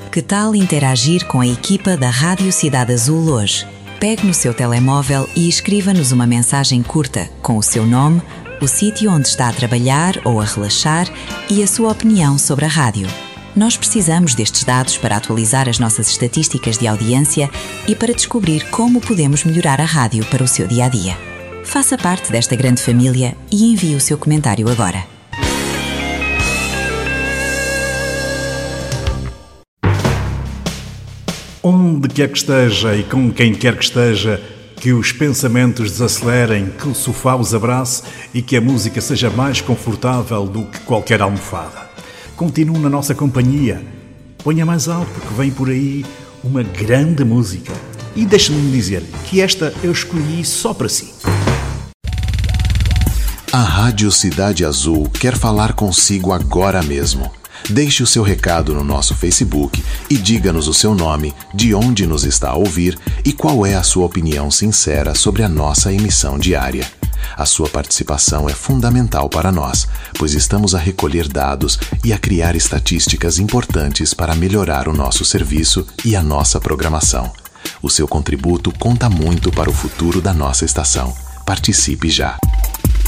Que tal interagir com a equipa da Rádio Cidade Azul hoje? Pegue no seu telemóvel e escreva-nos uma mensagem curta com o seu nome, o sítio onde está a trabalhar ou a relaxar e a sua opinião sobre a rádio. Nós precisamos destes dados para atualizar as nossas estatísticas de audiência e para descobrir como podemos melhorar a rádio para o seu dia-a-dia. Faça parte desta grande família e envie o seu comentário agora. Onde quer que esteja e com quem quer que esteja, que os pensamentos desacelerem, que o sofá os abrace e que a música seja mais confortável do que qualquer almofada. Continue na nossa companhia. Ponha mais alto, porque vem por aí uma grande música. E deixe-me dizer que esta eu escolhi só para si. A Rádio Cidade Azul quer falar consigo agora mesmo. Deixe o seu recado no nosso Facebook e diga-nos o seu nome, de onde nos está a ouvir e qual é a sua opinião sincera sobre a nossa emissão diária. A sua participação é fundamental para nós, pois estamos a recolher dados e a criar estatísticas importantes para melhorar o nosso serviço e a nossa programação. O seu contributo conta muito para o futuro da nossa estação. Participe já!